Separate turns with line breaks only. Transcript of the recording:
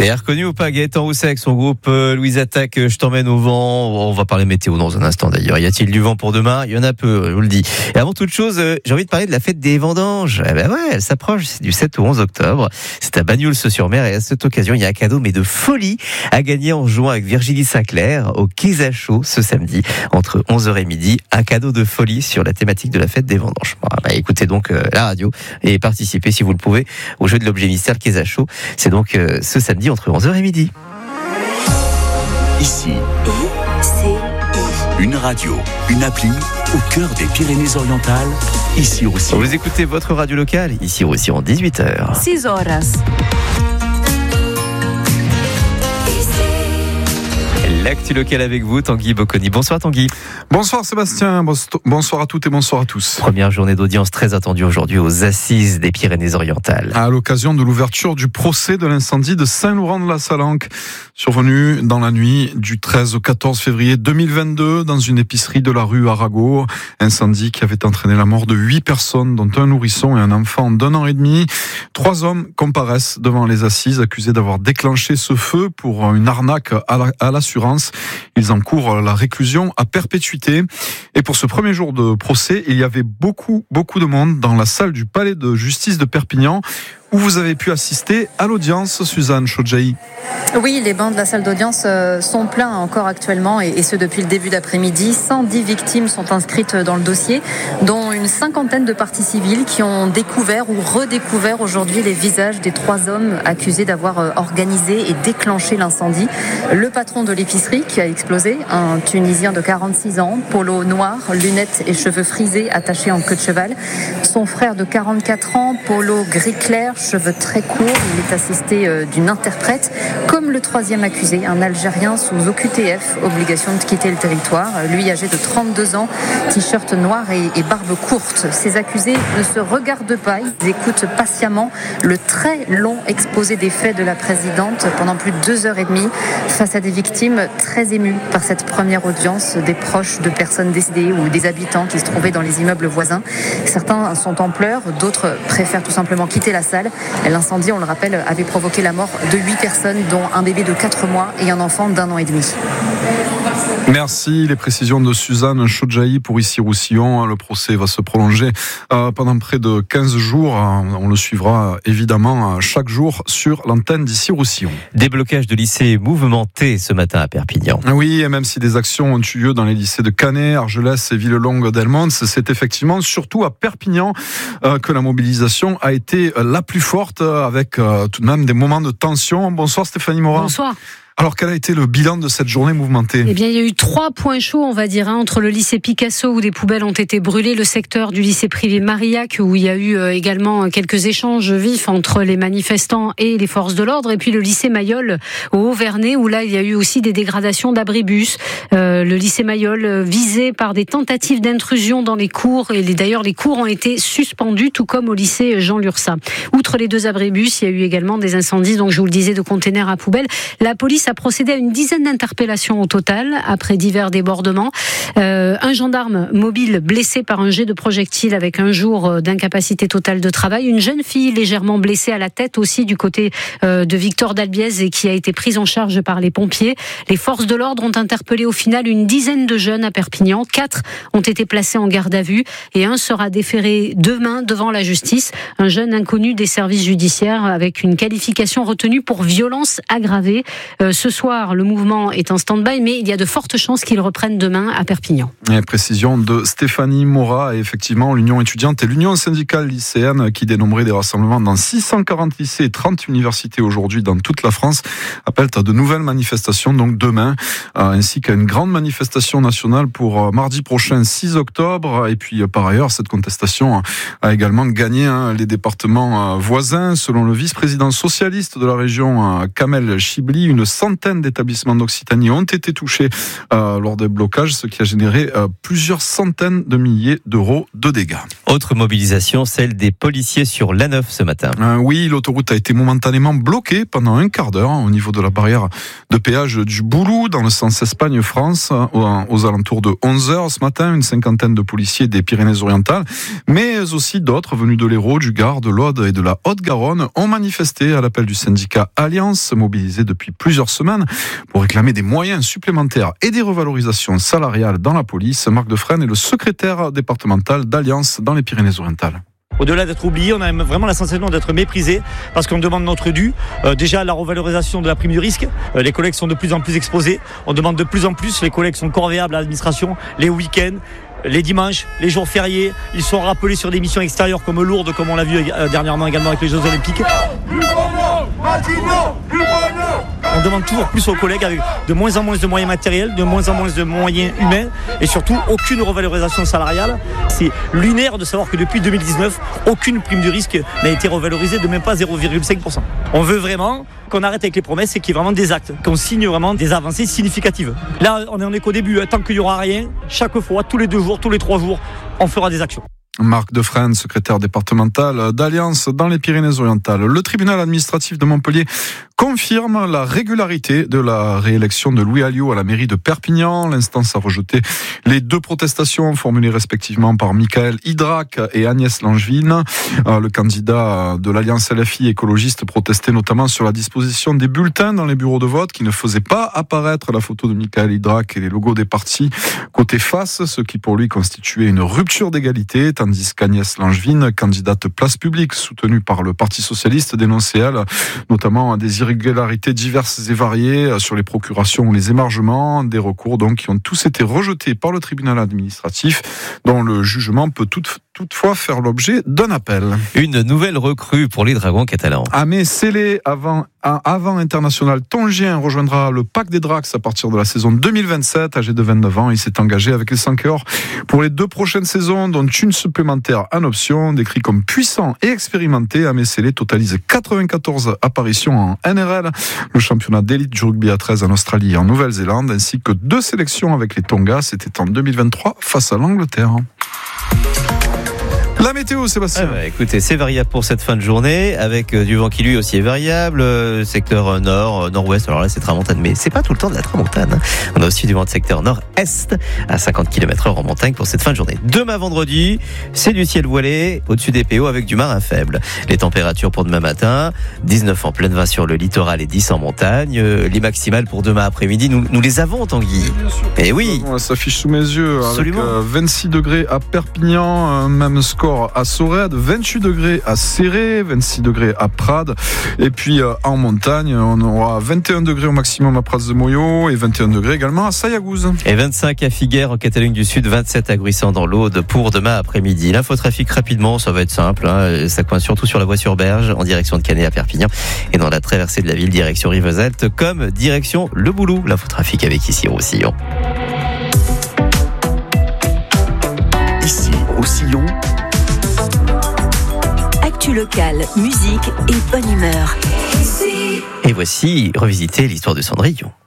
Vous avez reconnu ou pas Gaëtan Rousset avec son groupe Louise Attaque, Je t'emmène au vent. On va parler météo dans un instant d'ailleurs. Y a-t-il du vent pour demain? Il y en a peu, je vous le dis. Et avant toute chose, j'ai envie de parler de la fête des vendanges. Eh ben ouais, elle s'approche, c'est du 7 au 11 octobre. C'est à Bagnols-sur-Mer et à cette occasion, il y a un cadeau mais de folie à gagner en jouant avec Virginie Sinclair au Quai à Chaud ce samedi entre 11h et midi. Un cadeau de folie sur la thématique de la fête des vendanges. Écoutez donc la radio et participez si vous le pouvez au jeu de l'objet mystère Quai à Chaud. C'est donc ce samedi entre 11h et midi.
Ici, une radio, une appli au cœur des Pyrénées-Orientales, ici aussi.
Vous écoutez votre radio locale, ici aussi en 18h.
6 horas.
L'actu locale avec vous, Tanguy Bocconi. Bonsoir Tanguy.
Bonsoir Sébastien, bonsoir à toutes et bonsoir à tous.
Première journée d'audience très attendue aujourd'hui aux Assises des Pyrénées-Orientales.
À l'occasion de l'ouverture du procès de l'incendie de Saint-Laurent-de-la-Salanque, survenu dans la nuit du 13 au 14 février 2022 dans une épicerie de la rue Arago. Incendie qui avait entraîné la mort de 8 personnes, dont un nourrisson et un enfant d'1 an et demi. 3 hommes comparaissent devant les assises accusés d'avoir déclenché ce feu pour une arnaque à l'assurance. Ils encourent la réclusion à perpétuité. Et pour ce premier jour de procès, il y avait beaucoup de monde dans la salle du palais de justice de Perpignan, où vous avez pu assister à l'audience, Suzanne Chodjaï.
Oui, les bancs de la salle d'audience sont pleins encore actuellement et ce depuis le début d'après-midi. 110 victimes sont inscrites dans le dossier, dont une 50aine de parties civiles qui ont découvert ou redécouvert aujourd'hui les visages des 3 hommes accusés d'avoir organisé et déclenché l'incendie. Le patron de l'épicerie qui a explosé, un Tunisien de 46 ans, polo noir, lunettes et cheveux frisés attachés en queue de cheval. Son frère de 44 ans, polo gris clair, cheveux très courts. Il est assisté d'une interprète, comme le 3e accusé, un Algérien sous OQTF, obligation de quitter le territoire. Lui âgé de 32 ans, t-shirt noir et barbe courte. Ces accusés ne se regardent pas, ils écoutent patiemment le très long exposé des faits de la présidente pendant plus de 2h30 face à des victimes très émues par cette première audience, des proches de personnes décédées ou des habitants qui se trouvaient dans les immeubles voisins. Certains sont en pleurs, d'autres préfèrent tout simplement quitter la salle. L'incendie, on le rappelle, avait provoqué la mort de 8 personnes, dont un bébé de 4 mois et un enfant d'1 an et demi.
Merci. Les précisions de Suzanne Chodjaï pour Issy-Roussillon. Le procès va se prolonger pendant près de 15 jours. On le suivra évidemment chaque jour sur l'antenne d'Issy-Roussillon.
Déblocage de lycées mouvementés ce matin à Perpignan.
Oui, et même si des actions ont eu lieu dans les lycées de Canet, Argelès et Villelongue-d'Elmont, c'est effectivement surtout à Perpignan que la mobilisation a été la plus forte, avec tout de même des moments de tension. Bonsoir Stéphanie Morin.
Bonsoir.
Alors, quel a été le bilan de cette journée mouvementée ?
Eh bien, il y a eu 3 points chauds, on va dire, entre le lycée Picasso, où des poubelles ont été brûlées, le secteur du lycée privé Marillac, où il y a eu également quelques échanges vifs entre les manifestants et les forces de l'ordre, et puis le lycée Mayol, au Haut-Vernay, où là, il y a eu aussi des dégradations d'abribus. Le lycée Mayol visé par des tentatives d'intrusion dans les cours, et d'ailleurs, les cours ont été suspendus, tout comme au lycée Jean Lursa. Outre les 2 abribus, il y a eu également des incendies, donc je vous le disais, de containers à poubelles. La police a procédé à une dizaine d'interpellations au total, après divers débordements. Un gendarme mobile blessé par un jet de projectile avec un jour d'incapacité totale de travail. Une jeune fille légèrement blessée à la tête aussi du côté de Victor d'Albiez et qui a été prise en charge par les pompiers. Les forces de l'ordre ont interpellé au final une dizaine de jeunes à Perpignan. 4 ont été placés en garde à vue et un sera déféré demain devant la justice. Un jeune inconnu des services judiciaires avec une qualification retenue pour violence aggravée. Ce soir, le mouvement est en stand-by, mais il y a de fortes chances qu'il reprenne demain à Perpignan.
Et précision de Stéphanie Morat. Et effectivement, l'Union étudiante et l'Union syndicale lycéenne, qui dénombrait des rassemblements dans 640 lycées et 30 universités aujourd'hui dans toute la France, appellent à de nouvelles manifestations, donc demain, ainsi qu'à une grande manifestation nationale pour mardi prochain, 6 octobre. Et puis, par ailleurs, cette contestation a également gagné les départements voisins. Selon le vice-président socialiste de la région, Kamel Chibli, une centaine d'établissements d'Occitanie ont été touchés lors des blocages, ce qui a généré plusieurs centaines de milliers d'euros de dégâts.
Autre mobilisation, celle des policiers sur l'A9 ce matin.
Oui, l'autoroute a été momentanément bloquée pendant un quart d'heure au niveau de la barrière de péage du Boulou dans le sens Espagne-France aux alentours de 11h ce matin. Une cinquantaine de policiers des Pyrénées-Orientales, mais aussi d'autres venus de l'Hérault, du Gard, de l'Aude et de la Haute-Garonne ont manifesté à l'appel du syndicat Alliance, mobilisé depuis plusieurs semaines pour réclamer des moyens supplémentaires et des revalorisations salariales dans la police. Marc Defresne est le secrétaire départemental d'Alliance dans les Pyrénées-Orientales.
Au-delà d'être oublié, on a vraiment la sensation d'être méprisé parce qu'on demande notre dû. Déjà, la revalorisation de la prime du risque. Les collègues sont de plus en plus exposés. On demande de plus en plus. Les collègues sont corvéables à l'administration. Les week-ends, les dimanches, les jours fériés. Ils sont rappelés sur des missions extérieures comme Lourdes, comme on l'a vu dernièrement également avec les Jeux Olympiques. On demande toujours plus aux collègues avec de moins en moins de moyens matériels, de moins en moins de moyens humains et surtout aucune revalorisation salariale. C'est lunaire de savoir que depuis 2019, aucune prime du risque n'a été revalorisée de même pas 0,5%. On veut vraiment qu'on arrête avec les promesses et qu'il y ait vraiment des actes, qu'on signe vraiment des avancées significatives. Là, on est qu'au début. Tant qu'il n'y aura rien, chaque fois, tous les 2 jours, tous les 3 jours, on fera des actions.
Marc Defresne, secrétaire départemental d'Alliance dans les Pyrénées-Orientales. Le tribunal administratif de Montpellier confirme la régularité de la réélection de Louis Alliot à la mairie de Perpignan. L'instance a rejeté les 2 protestations formulées respectivement par Michael Hydrac et Agnès Langevin. Le candidat de l'Alliance LFI écologiste protestait notamment sur la disposition des bulletins dans les bureaux de vote qui ne faisaient pas apparaître la photo de Michael Hydrac et les logos des partis côté face, ce qui pour lui constituait une rupture d'égalité, tandis qu'Agnès Langevin, candidate Place Publique soutenue par le Parti Socialiste, dénonçait elle notamment des irrégularités diverses et variées sur les procurations ou les émargements, des recours donc qui ont tous été rejetés par le tribunal administratif, dont le jugement peut toutefois faire l'objet d'un appel.
Une nouvelle recrue pour les Dragons catalans.
Amé Célé, avant international tongien, rejoindra le Pack des Drax à partir de la saison 2027. Âgé de 29 ans, il s'est engagé avec les 5 heures pour les 2 prochaines saisons, dont une supplémentaire en option. Décrit comme puissant et expérimenté, Amé Célé totalise 94 apparitions en NRL, le championnat d'élite du rugby à 13 en Australie et en Nouvelle-Zélande, ainsi que 2 sélections avec les Tonga. C'était en 2023 face à l'Angleterre. La météo, Sébastien.
Écoutez, c'est variable pour cette fin de journée, avec du vent qui lui aussi est variable. Secteur nord, nord-ouest, alors là c'est tramontane, mais c'est pas tout le temps de la tramontane. On a aussi du vent de secteur nord-est à 50 km/h en montagne pour cette fin de journée. Demain vendredi, c'est du ciel voilé au-dessus des PO avec du marin faible. Les températures pour demain matin, 19 en pleine 20 sur le littoral et 10 en montagne. Les maximales pour demain après-midi, nous les avons, Tanguy. Et oui.
Ça s'affiche sous mes yeux. Absolument. Avec 26 degrés à Perpignan, même score à Sorède, 28 degrés à Céré, 26 degrés à Prades, et puis en montagne on aura 21 degrés au maximum à Prats de Moyo et 21 degrés également à Sayagouz.
Et 25 à Figueres en Catalogne du Sud, 27 à Gruissant dans l'Aude pour demain après-midi. L'infotrafic rapidement, ça va être simple, ça coince surtout sur la voie sur Berge en direction de Canet à Perpignan et dans la traversée de la ville direction Rivesaltes comme direction Le Boulou. L'infotrafic avec ici Roussillon.
Ici Roussillon.
Actu locale, musique et bonne humeur.
Et voici revisiter l'histoire de Cendrillon.